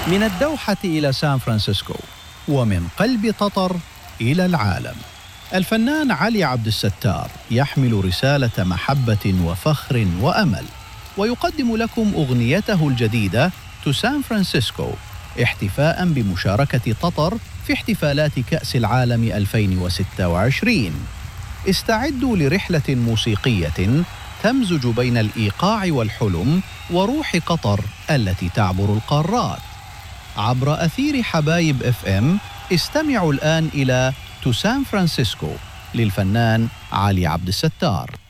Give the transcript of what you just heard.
من الدوحة إلى سان فرانسيسكو، ومن قلب قطر إلى العالم. الفنان علي عبد الستار يحمل رسالة محبة وفخر وأمل، ويقدم لكم أغنيته الجديدة تو سان فرانسيسكو احتفاء بمشاركة قطر في احتفالات كأس العالم 2026. استعدوا لرحلة موسيقية تمزج بين الإيقاع والحلم وروح قطر التي تعبر القارات. عبر أثير حبايب FM استمعوا الآن إلى تو سان فرانسيسكو للفنان علي عبد الستار.